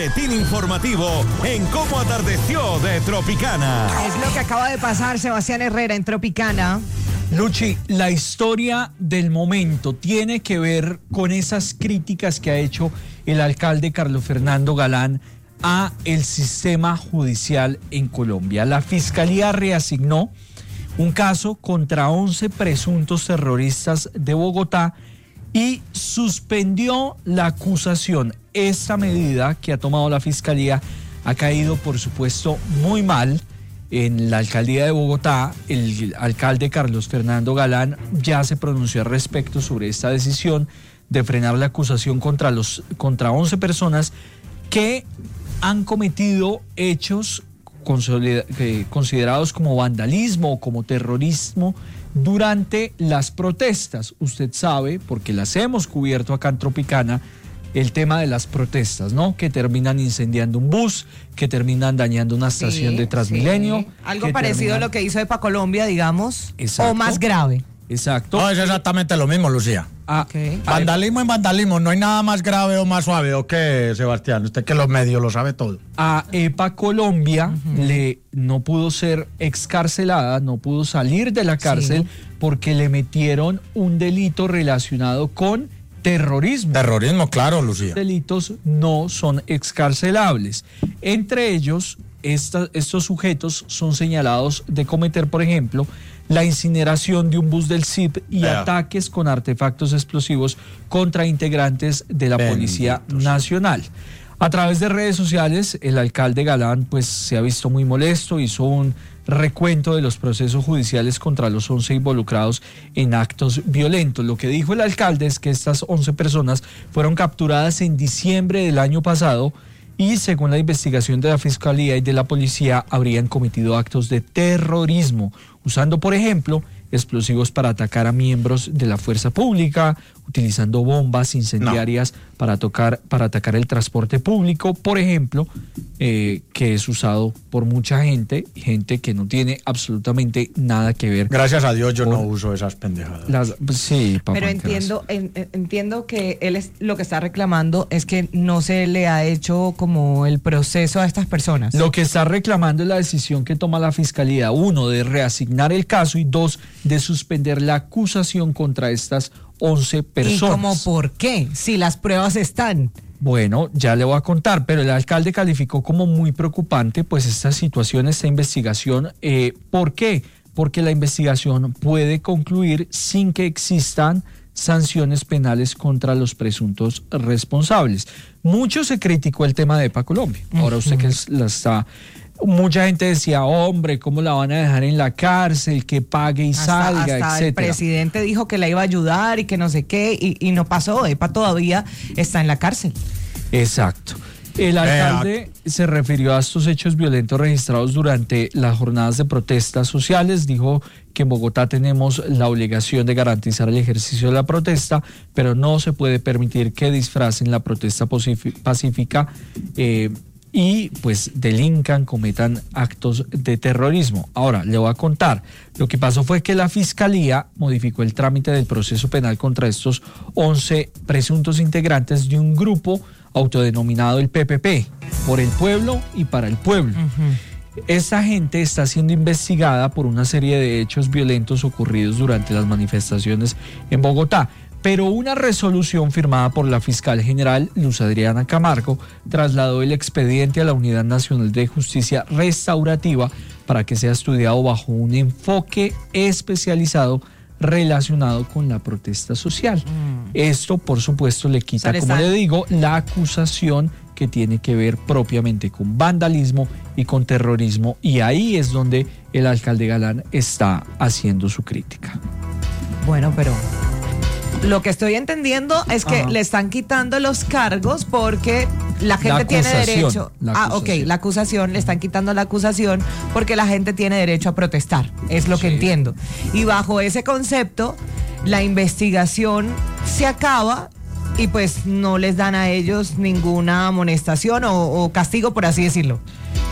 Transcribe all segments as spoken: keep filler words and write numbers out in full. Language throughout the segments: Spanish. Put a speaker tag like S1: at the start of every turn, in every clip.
S1: boletín informativo en Cómo Atardeció de Tropicana.
S2: Es lo que acaba de pasar, Sebastián Herrera, en Tropicana.
S3: Luchi, la historia del momento tiene que ver con esas críticas que ha hecho el alcalde Carlos Fernando Galán a el sistema judicial en Colombia. La Fiscalía reasignó un caso contra once presuntos terroristas de Bogotá y suspendió la acusación. Esta medida que ha tomado la Fiscalía ha caído, por supuesto, muy mal en la alcaldía de Bogotá. El alcalde Carlos Fernando Galán ya se pronunció al respecto sobre esta decisión de frenar la acusación contra, los, contra once personas que han cometido hechos considerados como vandalismo o como terrorismo durante las protestas. Usted sabe, porque las hemos cubierto acá en Tropicana, el tema de las protestas, ¿no? Que terminan incendiando un bus, que terminan dañando una estación sí, de Transmilenio.
S2: Sí. Algo parecido terminan... a lo que hizo EPA Colombia, digamos,
S3: exacto,
S2: o más grave.
S3: Exacto.
S4: No, es exactamente lo mismo, Lucía.
S3: Ah,
S2: okay.
S4: Vandalismo y vandalismo, no hay nada más grave o más suave, ¿o qué, Sebastián? Usted que los medios lo sabe todo.
S3: A EPA Colombia uh-huh. le no pudo ser excarcelada, no pudo salir de la cárcel sí. porque le metieron un delito relacionado con terrorismo.
S4: Terrorismo, claro, Lucía.
S3: Los delitos no son excarcelables. Entre ellos, esta, estos sujetos son señalados de cometer, por ejemplo, la incineración de un bus del C I P y yeah. ataques con artefactos explosivos contra integrantes de la Benditos. Policía Nacional. A través de redes sociales, el alcalde Galán pues se ha visto muy molesto, hizo un recuento de los procesos judiciales contra los once involucrados en actos violentos. Lo que dijo el alcalde es que estas once personas fueron capturadas en diciembre del año pasado y, según la investigación de la Fiscalía y de la Policía, habrían cometido actos de terrorismo, usando, por ejemplo, explosivos para atacar a miembros de la fuerza pública, utilizando bombas incendiarias no. para, tocar, para atacar el transporte público, por ejemplo, eh, que es usado por mucha gente, gente que no tiene absolutamente nada que ver.
S4: Gracias a Dios yo no uso esas pendejadas.
S3: Las, sí, papá,
S2: pero entiendo, en, entiendo que él es, lo que está reclamando es que no se le ha hecho como el proceso a estas personas.
S3: Lo que está reclamando es la decisión que toma la Fiscalía, uno, de reasignar el caso y dos, de suspender la acusación contra estas once personas.
S2: ¿Y cómo por qué? Si las pruebas están.
S3: Bueno, ya le voy a contar, pero el alcalde calificó como muy preocupante pues esta situación, esta investigación. Eh, ¿Por qué? Porque la investigación puede concluir sin que existan sanciones penales contra los presuntos responsables. Mucho se criticó el tema de EPA Colombia. Ahora usted que la está... Mucha gente decía, hombre, ¿cómo la van a dejar en la cárcel? Que pague y
S2: hasta,
S3: salga,
S2: hasta
S3: etcétera.
S2: El presidente dijo que la iba a ayudar y que no sé qué, y, y no pasó. EPA todavía está en la cárcel.
S3: Exacto. El alcalde eh, se refirió a estos hechos violentos registrados durante las jornadas de protestas sociales. Dijo que en Bogotá tenemos la obligación de garantizar el ejercicio de la protesta, pero no se puede permitir que disfracen la protesta pacífica eh, y pues delincan, cometan actos de terrorismo. Ahora, le voy a contar, lo que pasó fue que la Fiscalía modificó el trámite del proceso penal contra estos once presuntos integrantes de un grupo autodenominado el P P P, por el pueblo y para el pueblo. Uh-huh. Esta gente está siendo investigada por una serie de hechos violentos ocurridos durante las manifestaciones en Bogotá. Pero una resolución firmada por la fiscal general Luz Adriana Camargo trasladó el expediente a la Unidad Nacional de Justicia Restaurativa para que sea estudiado bajo un enfoque especializado relacionado con la protesta social. Mm. Esto, por supuesto, le quita, como le digo, la acusación que tiene que ver propiamente con vandalismo y con terrorismo, y ahí es donde el alcalde Galán está haciendo su crítica.
S2: Bueno, pero... lo que estoy entendiendo es que Ajá. le están quitando los cargos porque la gente la tiene derecho. Ah, ok, la acusación, le están quitando la acusación porque la gente tiene derecho a protestar. Es lo sí. que entiendo. Y bajo ese concepto, la investigación se acaba y pues no les dan a ellos ninguna amonestación o, o castigo, por así decirlo.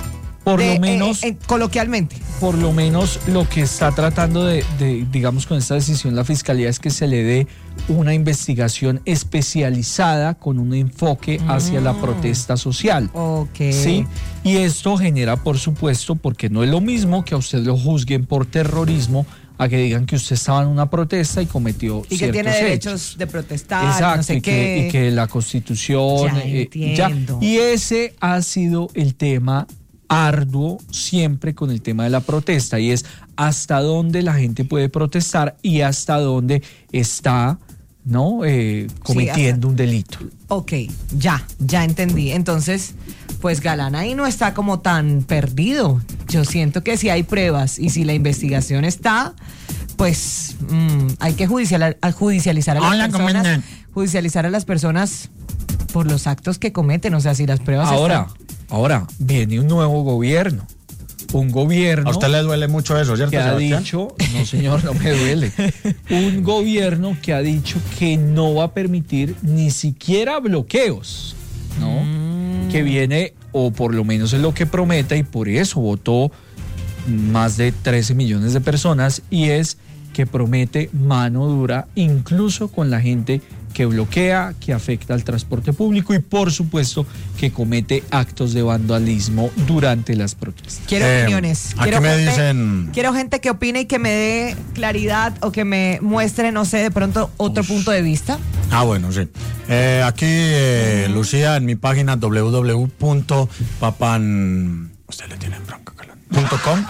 S3: Por
S2: de,
S3: lo menos,
S2: eh, eh, coloquialmente.
S3: Por lo menos lo que está tratando de, de, digamos, con esta decisión la Fiscalía es que se le dé una investigación especializada con un enfoque mm. hacia la protesta social.
S2: Ok.
S3: ¿Sí? Y esto genera, por supuesto, porque no es lo mismo que a usted lo juzguen por terrorismo a que digan que usted estaba en una protesta y cometió
S2: y
S3: ciertos
S2: que tiene derechos
S3: hechos.
S2: de protestar,
S3: Exacto,
S2: no sé
S3: y,
S2: qué.
S3: Que, y que la Constitución
S2: ya,
S3: eh,
S2: entiendo.
S3: ya, y ese ha sido el tema arduo siempre con el tema de la protesta, y es hasta dónde la gente puede protestar y hasta dónde está, ¿no? Eh, cometiendo sí, un delito.
S2: Ok, ya, ya entendí. Entonces, pues Galán ahí no está como tan perdido. Yo siento que si hay pruebas y si la investigación está, pues mmm, hay que judicial, judicializar a las
S4: Hola,
S2: personas, judicializar a las personas por los actos que cometen. O sea, si las pruebas
S3: ahora,
S2: están...
S3: ahora viene un nuevo gobierno. Un gobierno.
S4: ¿A usted le duele mucho eso, cierto,
S3: que ha
S4: Sebastián?
S3: dicho, no señor, no me duele. Un gobierno que ha dicho que no va a permitir ni siquiera bloqueos, ¿no? Mm. Que viene, o por lo menos es lo que promete, y por eso votó más de trece millones de personas, y es que promete mano dura, incluso con la gente que bloquea, que afecta al transporte público y por supuesto que comete actos de vandalismo durante las protestas.
S2: Quiero eh, opiniones.
S4: Aquí
S2: quiero
S4: me
S2: gente,
S4: dicen...
S2: quiero gente que opine y que me dé claridad o que me muestre, no sé, de pronto otro Uf. punto de vista.
S4: Ah, bueno, sí. Eh, aquí, eh, uh-huh. Lucía, en mi página doble u doble u doble u punto papan... Usted le tiene bronca, punto com.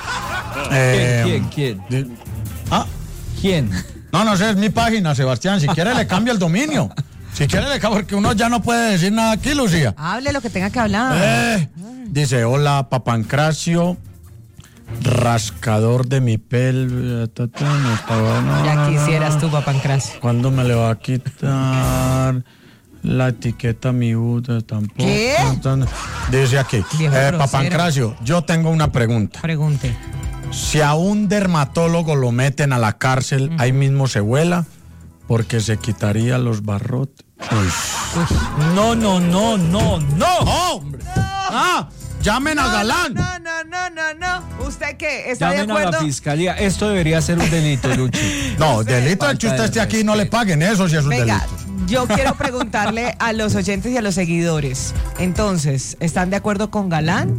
S3: Eh, ¿Quién? ¿Quién? ¿Quién?
S4: De... ¿Ah?
S3: ¿Quién?
S4: No, no sé, es mi página, Sebastián. Si quiere le cambio el dominio. Si quiere le cambio, porque uno ya no puede decir nada aquí, Lucía.
S2: Hable lo que tenga que hablar.
S4: Eh, dice, hola, Papancracio, rascador de mi pel.
S2: Ya quisieras tú, Papancracio.
S4: ¿Cuándo me le va a quitar la etiqueta mi Uda? Tampoco.
S2: ¿Qué?
S4: Dice aquí, eh, Papancracio, yo tengo una pregunta.
S2: Pregunte.
S4: Si a un dermatólogo lo meten a la cárcel, uh-huh. ahí mismo se vuela porque se quitaría los barrotes. Uy.
S3: Uy. No, no, no, no, no.
S4: ¡Oh, hombre! No. ¡Ah! ¡Llamen
S2: no,
S4: a Galán!
S2: No, no, no, no, no. ¿Usted qué? ¿Está
S3: Llamen
S2: de acuerdo?
S3: a la fiscalía. Esto debería ser un delito, Luchi.
S4: No, usted, delito es que usted esté aquí y no le paguen. Eso sí es un
S2: Venga,
S4: delito.
S2: Yo quiero preguntarle a los oyentes y a los seguidores. Entonces, ¿están de acuerdo con Galán?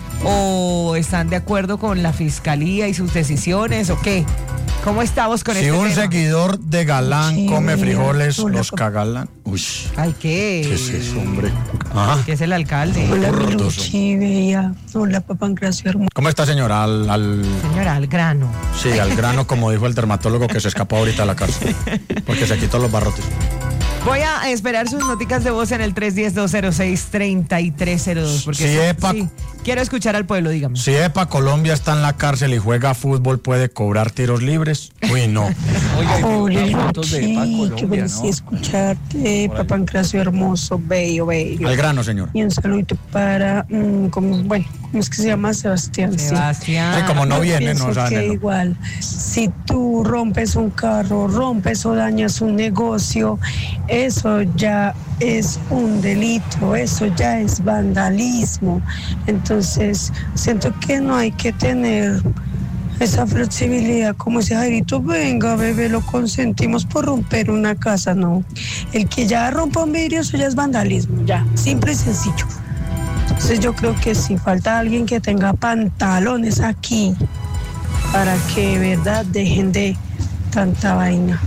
S2: ¿O están de acuerdo con la fiscalía y sus decisiones o qué? ¿Cómo estamos con
S4: si
S2: este
S4: un
S2: tema?
S4: seguidor de Galán sí, come frijoles, los cagalán. Uy.
S2: Ay, ¿qué?
S4: ¿Qué es eso, hombre?
S2: Ajá. ¿Qué es el alcalde?
S5: Hola, mi Luchi, bella. Hola, Papancracio hermoso.
S4: ¿Cómo está, señora? Al, al...
S2: Señora, al grano.
S4: Sí, al grano, como dijo el dermatólogo que se escapó ahorita a la cárcel. Porque se quitó los barrotes.
S2: Voy a esperar sus noticas de voz en el tres uno cero, dos cero seis, tres tres cero dos. Porque
S4: si Epa,
S2: sí, quiero escuchar al pueblo, dígame.
S4: Si Epa Colombia está en la cárcel y juega fútbol, ¿puede cobrar tiros libres? Uy, no.
S5: Hola, Luchi, qué felicidad ¿no? escucharte, Papancracio hermoso, bello, bello.
S4: Al grano, señor.
S5: Y un saludito para, um, como, bueno, ¿cómo es que se llama? Sebastián.
S2: Sebastián.
S4: Sí, como no
S5: Yo
S4: viene, no sale.
S5: Que
S4: no.
S5: igual, si tú rompes un carro, rompes o dañas un negocio, eso ya es un delito, eso ya es vandalismo. Entonces, siento que no hay que tener esa flexibilidad, como ese Jairito, venga, bebé, lo consentimos por romper una casa, no. El que ya rompa un vidrio, eso ya es vandalismo, ya, simple y sencillo. Entonces yo creo que si falta alguien que tenga pantalones aquí, para que, verdad, dejen de tanta vaina.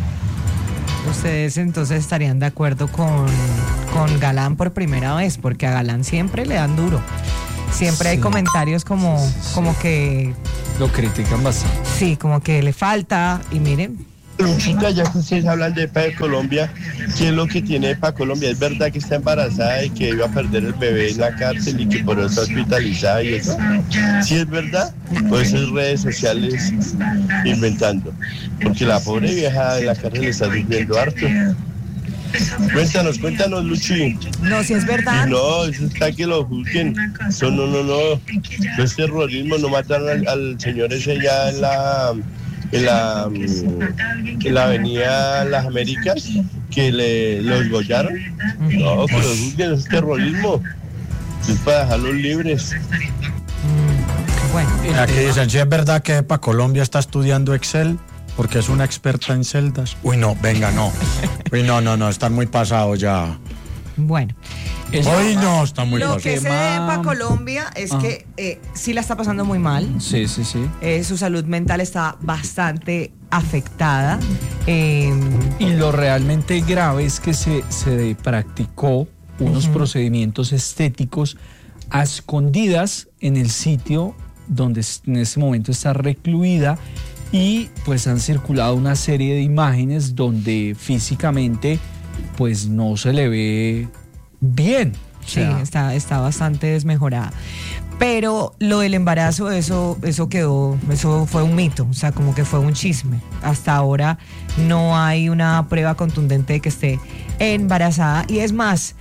S2: Ustedes entonces estarían de acuerdo con, con Galán por primera vez, porque a Galán siempre le dan duro. Siempre sí. hay comentarios como, como que...
S3: Lo critican bastante.
S2: Sí, como que le falta, y miren...
S6: Luchita, ya que ustedes hablan de EPA de Colombia, ¿qué es lo que tiene EPA Colombia? ¿Es verdad que está embarazada y que iba a perder el bebé en la cárcel y que por eso está hospitalizada y eso? ¿Sí es verdad? Pues es redes sociales inventando. Porque la pobre vieja de la cárcel está sufriendo harto. Cuéntanos, cuéntanos, Luchi.
S2: No, si es verdad.
S6: No, eso está que lo juzguen. No, no, no, no. No es terrorismo, no mataron al, al señor ese ya en la... En la, en la avenida Las Américas, que le los gollaron. No, que los juzguen, es terrorismo. Es para dejarlos libres.
S2: Mm, bueno.
S4: Aquí dicen, si es verdad que EPA Colombia está estudiando Excel, porque es una experta en celdas. Uy, no, venga, no. Uy, no, no, no, están muy pasados ya.
S2: Bueno.
S4: Hoy no, está muy
S2: Lo
S4: pasado.
S2: que sé de EPA Colombia es Ajá. que eh, sí la está pasando muy mal.
S3: Sí, sí, sí.
S2: Eh, su salud mental está bastante afectada. Eh,
S3: y lo realmente grave es que se, se practicó unos uh-huh. procedimientos estéticos a escondidas en el sitio donde en ese momento está recluida. Y pues han circulado una serie de imágenes donde físicamente pues no se le ve bien. O sea,
S2: sí, está, está bastante desmejorada. Pero lo del embarazo, eso, eso quedó, eso fue un mito, o sea, como que fue un chisme. Hasta ahora no hay una prueba contundente de que esté embarazada. Y es más,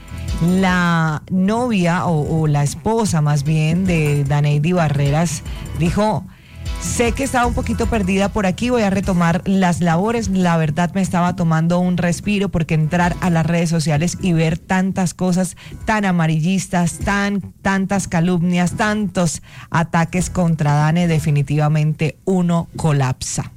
S2: la novia o, o la esposa más bien de Daneidy Barreras dijo: sé que estaba un poquito perdida por aquí, voy a retomar las labores. La verdad me estaba tomando un respiro porque entrar a las redes sociales y ver tantas cosas tan amarillistas, tan, tantas calumnias, tantos ataques contra Dane, definitivamente uno colapsa.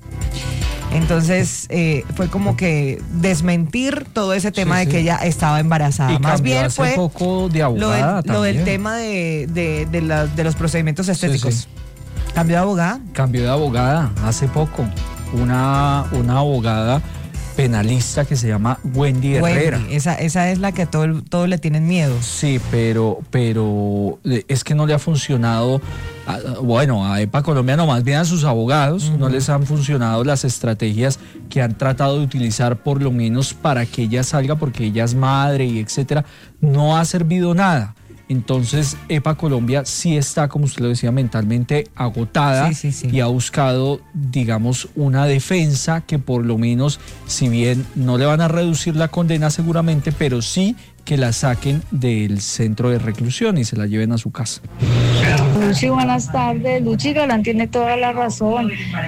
S2: Entonces eh, fue como que desmentir todo ese tema sí, de sí. que ella estaba embarazada.
S3: Y
S2: más bien
S3: hace
S2: fue
S3: poco de abogada
S2: lo, del, lo del tema de, de, de, la, de los procedimientos estéticos. Sí, sí. ¿Cambió de abogada?
S3: Cambió de abogada hace poco. Una, una abogada penalista que se llama Wendy Herrera.
S2: Wendy, esa, esa es la que a todo, todo le tienen miedo.
S3: Sí, pero, pero es que no le ha funcionado. A, bueno, a EPA Colombia, no, más bien a sus abogados, uh-huh. no les han funcionado las estrategias que han tratado de utilizar, por lo menos para que ella salga, porque ella es madre y etcétera. No ha servido nada. Entonces EPA Colombia sí está, como usted lo decía, mentalmente agotada
S2: sí, sí, sí.
S3: y ha buscado, digamos, una defensa que por lo menos, si bien no le van a reducir la condena seguramente, pero sí que la saquen del centro de reclusión y se la lleven a su casa.
S7: Luchi, buenas tardes. Luchi Galán tiene toda la razón.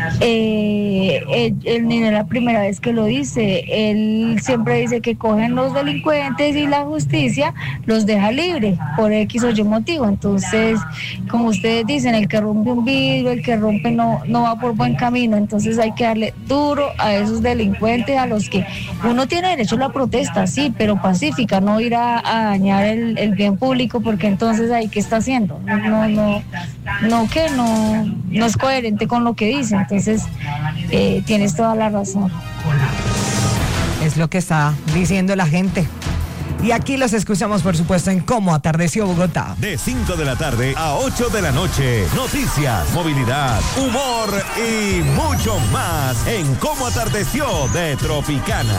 S7: Eh, él, él ni es la primera vez que lo dice. Él siempre dice que cogen los delincuentes y la justicia los deja libre por X o Y motivo. Entonces, como ustedes dicen, el que rompe un vidrio, el que rompe no, no va por buen camino. Entonces hay que darle duro a esos delincuentes, a los que uno tiene derecho a la protesta, sí, pero pacífica, no ir a, a dañar el, el bien público, porque entonces ahí qué está haciendo, no, no, no, no que no, no es coherente con lo que dice. Entonces eh, tienes toda la razón.
S2: Es lo que está diciendo la gente. Y aquí los escuchamos, por supuesto, en Cómo Atardeció Bogotá.
S1: De cinco de la tarde a ocho de la noche. Noticias, movilidad, humor y mucho más en Cómo Atardeció de Tropicana.